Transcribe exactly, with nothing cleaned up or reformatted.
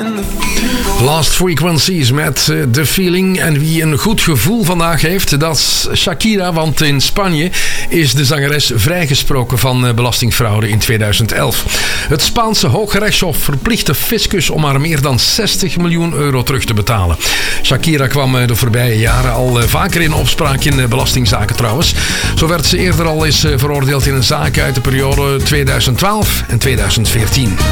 Last Frequencies met uh, The Feeling. En wie een goed gevoel vandaag heeft, dat is Shakira. Want in Spanje is de zangeres vrijgesproken van uh, belastingfraude in tweeduizend elf. Het Spaanse Hooggerechtshof verplicht de fiscus om haar meer dan zestig miljoen euro terug te betalen. Shakira kwam uh, de voorbije jaren al uh, vaker in opspraak in uh, belastingzaken trouwens. Zo werd ze eerder al eens uh, veroordeeld in een zaak uit de periode tweeduizend twaalf en tweeduizend veertien.